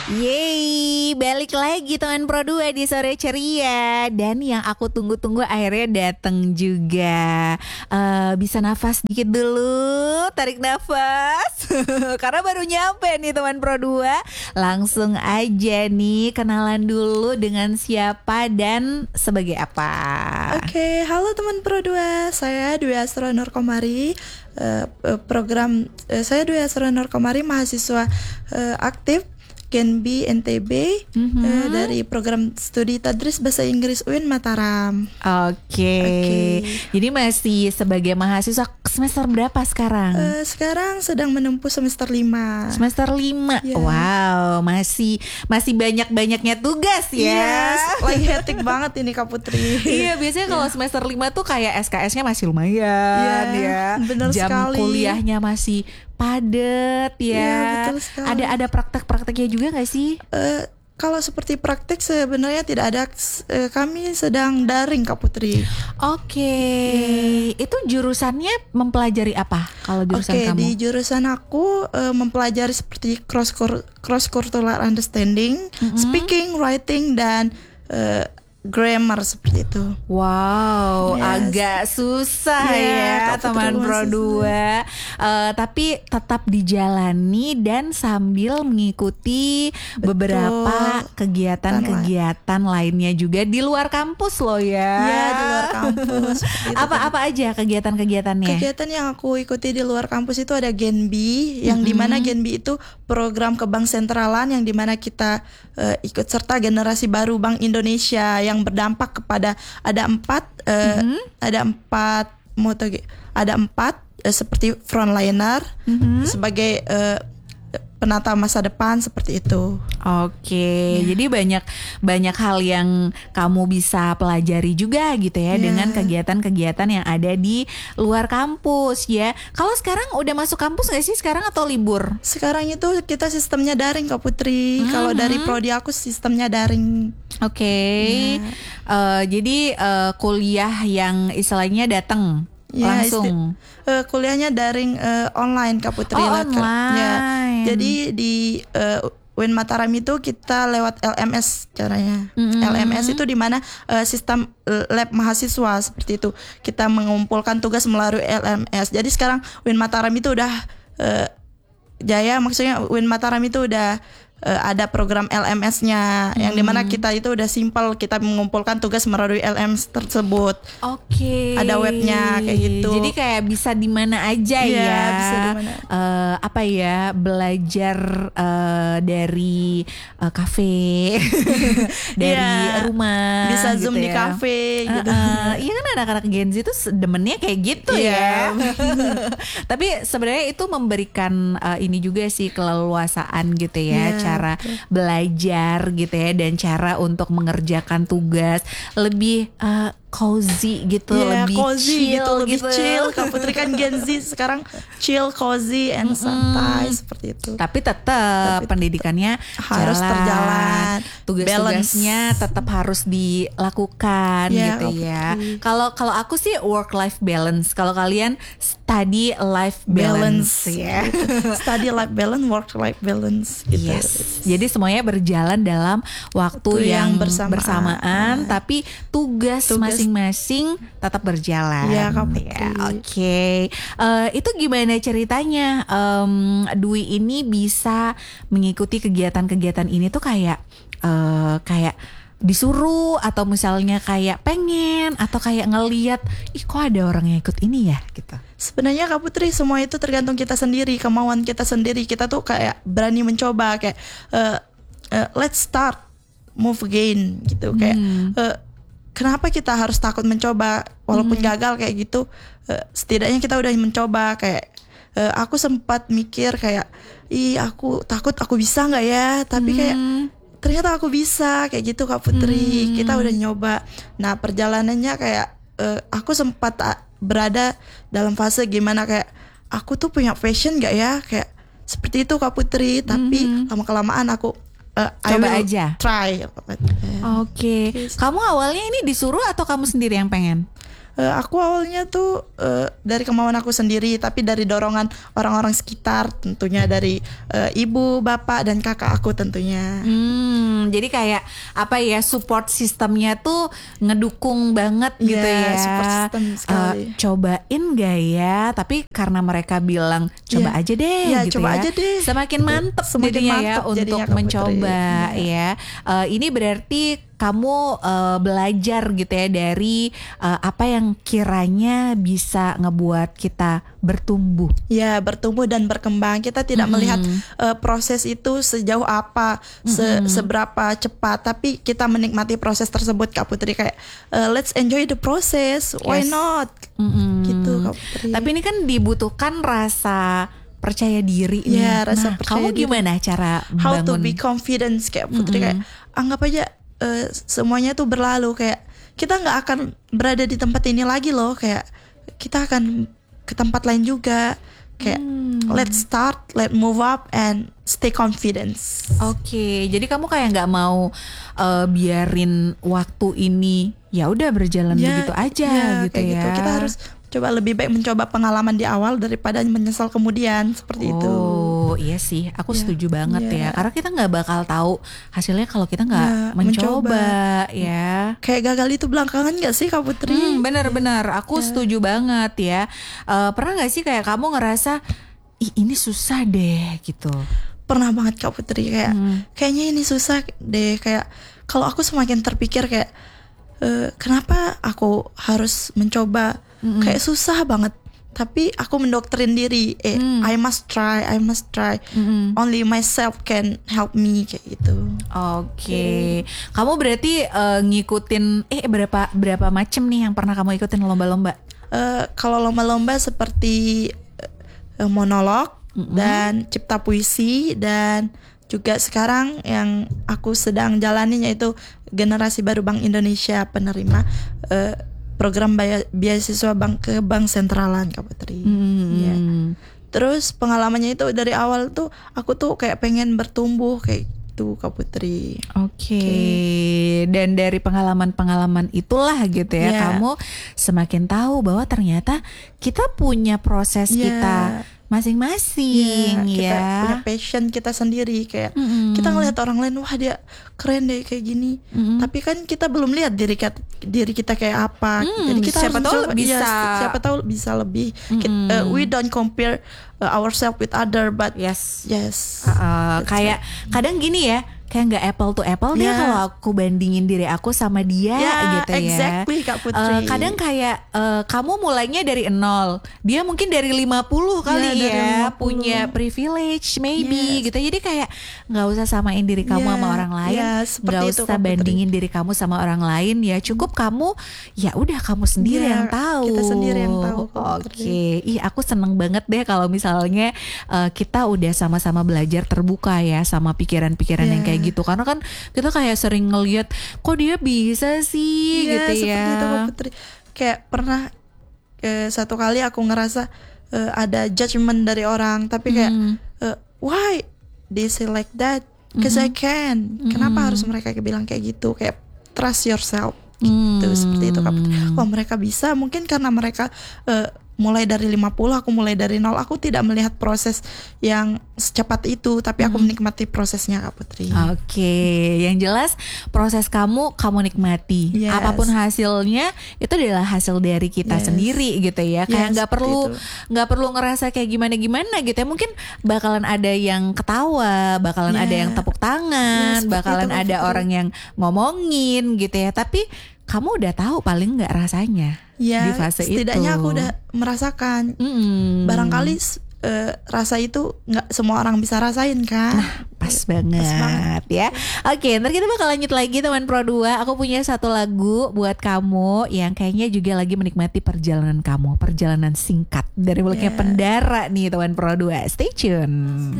Yeay, balik lagi teman Pro 2 di Sore Ceria. Dan yang aku tunggu-tunggu akhirnya datang juga. Bisa nafas dikit dulu, tarik nafas. Karena baru nyampe nih teman Pro 2. Langsung aja nih kenalan dulu dengan siapa dan sebagai apa. Oke, halo teman Pro 2. Saya Dwi Astra Nur Komari. Saya Dwi Astra Nur Komari, mahasiswa aktif Gen B NTB dari program studi Tadris Bahasa Inggris UIN Mataram. Oke. Jadi masih sebagai mahasiswa semester berapa sekarang? Sekarang sedang menempuh semester 5. Semester 5. Yeah. Wow, masih banyak-banyaknya tugas ya. Yes, lagi hektik banget ini Kak Putri. Iya, biasanya kalau semester 5 tuh kayak SKS-nya masih lumayan ya. Bener Jam sekali. kuliahnya masih padet ya. Iya, betul sekali. Ada praktek-prakteknya juga nggak sih? Kalau seperti praktek sebenarnya tidak ada. Kami sedang daring Kak Putri. Oke. Itu jurusannya mempelajari apa? Kalau jurusan kamu? Di jurusan aku mempelajari seperti cross cultural understanding, speaking, writing, dan grammar seperti itu. Wow, Yes. agak susah ya Kak Putri, teman Pro 2. Tapi tetap dijalani dan sambil mengikuti beberapa kegiatan-kegiatan lainnya juga di luar kampus loh ya. Iya, di luar kampus. Apa-apa aja kegiatan-kegiatannya? Kegiatan yang aku ikuti di luar kampus itu ada Gen B, yang dimana Gen B itu program kebang sentralan yang dimana kita ikut serta generasi baru Bank Indonesia yang berdampak kepada ada empat seperti frontliner sebagai penata masa depan seperti itu. Oke, jadi banyak hal yang kamu bisa pelajari juga gitu ya dengan kegiatan-kegiatan yang ada di luar kampus ya. Kalau sekarang udah masuk kampus nggak sih sekarang atau libur? Sekarang itu kita sistemnya daring Kak Putri. Kalau dari prodi aku sistemnya daring. Oke. Jadi kuliah yang istilahnya datang langsung. Kuliahnya daring online Kak Putri. Online. Ya. Jadi di UIN Mataram itu kita lewat LMS caranya. LMS itu di mana sistem lab mahasiswa seperti itu. Kita mengumpulkan tugas melalui LMS. Jadi sekarang UIN Mataram itu udah maksudnya UIN Mataram itu udah ada program LMS-nya yang dimana kita itu udah simpel, kita mengumpulkan tugas melalui LMS tersebut. Oke. Ada webnya kayak gitu. Jadi kayak bisa di mana aja ya. Bisa di mana. Belajar dari kafe, dari rumah. Bisa gitu Zoom di ya. kafe gitu. Iya kan anak-anak Gen Z tuh demennya kayak gitu ya. Tapi sebenarnya itu memberikan ini juga sih keleluasaan gitu ya. Cara belajar gitu ya dan cara untuk mengerjakan tugas lebih cozy gitu, lebih cozy chill lebih chill. Kak Putri kan Gen Z sekarang chill, cozy, and santai seperti itu. Tapi tetap pendidikannya harus terjalan. Tugas-tugasnya tetap harus dilakukan gitu ya. Kalau aku sih work life balance. Kalau kalian study life balance ya. Study life balance, work life balance gitu. Yes. Jadi semuanya berjalan dalam waktu yang bersamaan tapi tugas masing-masing tetap berjalan. Iya, Kak Putri. Ya, oke. Itu gimana ceritanya? Dwi ini bisa mengikuti kegiatan-kegiatan ini tuh kayak disuruh atau misalnya kayak pengen atau kayak ngelihat kok ada orang yang ikut ini ya gitu. Sebenarnya Kak Putri semua itu tergantung kita sendiri, kemauan kita sendiri. Kita tuh kayak berani mencoba kayak let's start move again gitu kayak kenapa kita harus takut mencoba walaupun gagal kayak gitu. Setidaknya kita udah mencoba kayak aku sempat mikir kayak aku takut aku bisa nggak ya, tapi kayak ternyata aku bisa kayak gitu Kak Putri. Kita udah nyoba. Nah perjalanannya kayak aku sempat berada dalam fase gimana kayak aku tuh punya passion nggak ya, kayak seperti itu Kak Putri. Tapi lama kelamaan aku coba aja try. Oke. Kamu awalnya ini disuruh atau kamu sendiri yang pengen? Aku awalnya tuh dari kemauan aku sendiri, tapi dari dorongan orang-orang sekitar, tentunya dari ibu, bapak, dan kakak aku tentunya. Jadi kayak apa ya, support sistemnya tuh ngedukung banget gitu ya. Support system sekali. Cobain gak ya? Tapi karena mereka bilang coba aja deh gitu coba ya. aja deh. Semakin mantep Semakin jadinya ya mantep untuk jadinya, Kak mencoba Putri. ya. Ini berarti kamu belajar gitu ya dari apa yang kiranya bisa ngebuat kita bertumbuh. Ya, bertumbuh dan berkembang. Kita tidak melihat proses itu sejauh apa, seberapa cepat, tapi kita menikmati proses tersebut, Kak Putri. Kayak let's enjoy the process, why Yes. not? Gitu, Kak Putri. Tapi ini kan dibutuhkan rasa percaya diri nih. Ya, rasa percaya kamu diri. gimana cara How to bangun? be confident, kayak Putri. Kayak anggap aja semuanya tuh berlalu, kayak kita nggak akan berada di tempat ini lagi loh, kayak kita akan ke tempat lain juga, kayak let's start, let's move up and stay confident. Oke, jadi kamu kayak nggak mau biarin waktu ini ya udah berjalan begitu aja gitu kayak ya. Kita harus coba, lebih baik mencoba pengalaman di awal daripada menyesal kemudian, seperti itu. Oh iya sih, aku setuju banget ya. Karena kita nggak bakal tahu hasilnya kalau kita nggak mencoba ya. Kayak gagal itu belakangan gak sih, Kak Putri? Benar-benar, aku setuju banget ya. Pernah nggak sih kayak kamu ngerasa, ih ini susah deh gitu? Pernah banget, Kak Putri, kayak kayaknya ini susah deh. Kayak kalau aku semakin terpikir kayak kenapa aku harus mencoba, kayak susah banget. Tapi aku mendoktrin diri, I must try, only myself can help me, kayak gitu. Oke. Kamu berarti ngikutin berapa macam nih yang pernah kamu ikutin lomba-lomba? Kalau lomba-lomba seperti monolog dan cipta puisi, dan juga sekarang yang aku sedang jalani yaitu generasi baru Bank Indonesia penerima program beasiswa Bank Sentralan, Kak Putri. Ya. Terus pengalamannya itu dari awal tuh aku tuh kayak pengen bertumbuh kayak itu, Kak Putri. Oke. Dan dari pengalaman-pengalaman itulah gitu ya, kamu semakin tahu bahwa ternyata kita punya proses kita masing-masing kita ya. punya passion kita sendiri, kayak kita ngelihat orang lain, wah dia keren deh kayak gini, tapi kan kita belum lihat diri kita kayak apa. Jadi kita siapa harus tahu mencoba, bisa. siapa tahu bisa lebih. We don't compare ourselves with other, but Yes. right. Kayak kadang gini ya, kayak nggak apple to apple deh kalau aku bandingin diri aku sama dia gitu ya. Exactly, Kak Putri. Kadang kayak kamu mulainya dari 0, dia mungkin dari 50 kali dari ya, 50. punya privilege maybe gitu. Jadi kayak nggak usah samain diri kamu sama orang lain, seperti nggak itu, usah Kak Putri. bandingin diri kamu sama orang lain ya. Cukup kamu ya udah kamu sendiri yang tahu. Kita sendiri yang tahu, Kak Putri. Oke, aku seneng banget deh kalau misalnya kita udah sama-sama belajar terbuka ya sama pikiran-pikiran yang kayak gitu, karena kan kita kayak sering ngelihat kok dia bisa sih gitu ya. Seperti itu, Kak Putri. Kayak pernah satu kali aku ngerasa ada judgment dari orang, tapi kayak why they say like that? Cause I can. Kenapa harus mereka bilang kayak gitu? Kayak trust yourself gitu. Seperti itu, Kak Putri. Oh, mereka bisa, mungkin karena mereka mulai dari 50, aku mulai dari 0. Aku tidak melihat proses yang secepat itu, tapi aku menikmati prosesnya, Kak Putri. Oke, yang jelas proses kamu nikmati. Yes. Apapun hasilnya itu adalah hasil dari kita sendiri gitu ya. Kayak nggak perlu ngerasa kayak gimana gitu ya. Mungkin bakalan ada yang ketawa, bakalan ada yang tepuk tangan, bakalan itu, ada Putri. orang yang ngomongin gitu ya. Tapi kamu udah tahu paling nggak rasanya di fase itu. Setidaknya aku udah merasakan. Barangkali rasa itu nggak semua orang bisa rasain kan. Pas banget ya. Oke, ntar kita bakal lanjut lagi teman Pro 2. Aku punya satu lagu buat kamu yang kayaknya juga lagi menikmati perjalanan kamu, perjalanan singkat dari mulutnya Pendara nih teman Pro 2. Stay tune.